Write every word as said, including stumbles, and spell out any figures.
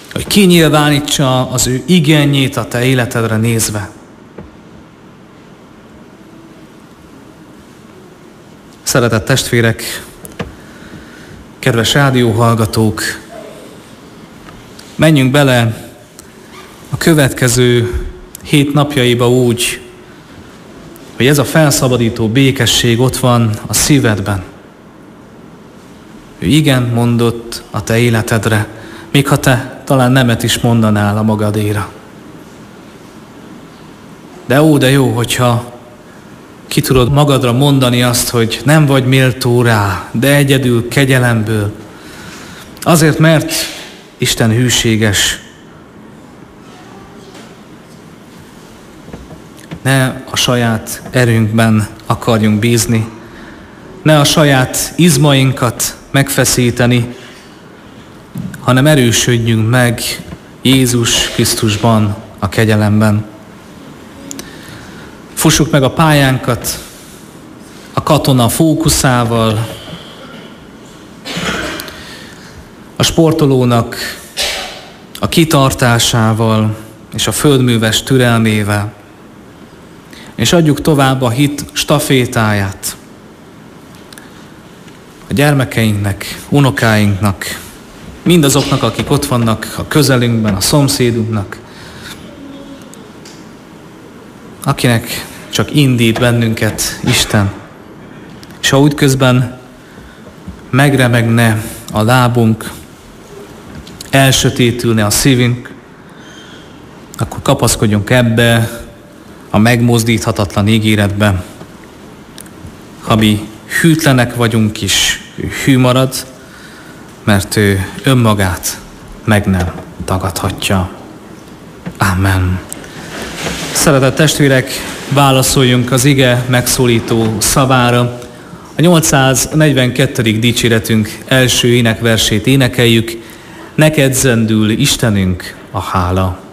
hogy kinyilvánítsa az ő igényét a te életedre nézve. Szeretett testvérek, kedves rádióhallgatók, menjünk bele a következő hét napjaiba úgy, hogy ez a felszabadító békesség ott van a szívedben. Ő igen mondott a te életedre, még ha te talán nemet is mondanál a magadéra. De ó, de jó, hogyha ki tudod magadra mondani azt, hogy nem vagy méltó rá, de egyedül kegyelemből. Azért, mert Isten hűséges. Ne a saját erőnkben akarjunk bízni, ne a saját izmainkat megfeszíteni, hanem erősödjünk meg Jézus Krisztusban, a kegyelemben. Fussuk meg a pályánkat a katona fókuszával, a sportolónak a kitartásával és a földműves türelmével, és adjuk tovább a hit stafétáját a gyermekeinknek, unokáinknak, mindazoknak, akik ott vannak a közelünkben, a szomszédunknak, akinek csak indít bennünket Isten. És ha útközben megremegne a lábunk, elsötétülne a szívünk, akkor kapaszkodjunk ebbe a megmozdíthatatlan ígéretbe. Ha mi hűtlenek vagyunk is, ő hű marad, mert ő önmagát meg nem tagadhatja. Amen. Szeretett testvérek, válaszoljunk az ige megszólító szavára. A nyolcszáznegyvenkettedik dicséretünk első énekversét énekeljük. Neked zendül Istenünk a hála.